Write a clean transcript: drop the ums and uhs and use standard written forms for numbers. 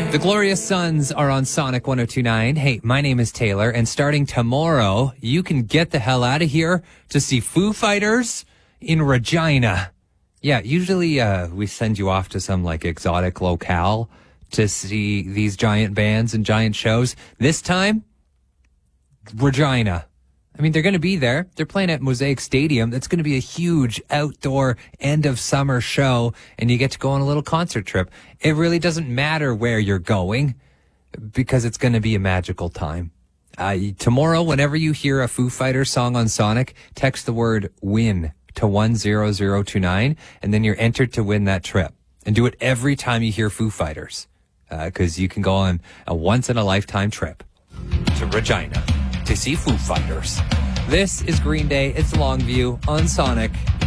The Glorious Sons are on Sonic 102.9. Hey, my name is Taylor, and starting tomorrow, you can get the hell out of here to see Foo Fighters in Regina. Yeah, usually we send you off to some like exotic locale to see these giant bands and giant shows. This time, Regina. I mean, they're going to be there. They're playing at Mosaic Stadium. That's going to be a huge outdoor end of summer show, and you get to go on a little concert trip. It really doesn't matter where you're going because it's going to be a magical time. Tomorrow, whenever you hear a Foo Fighters song on Sonic, text the word WIN to 10029, and then you're entered to win that trip. And do it every time you hear Foo Fighters because you can go on a once-in-a-lifetime trip to Regina to see Foo Fighters. This is Green Day. It's Longview on Sonic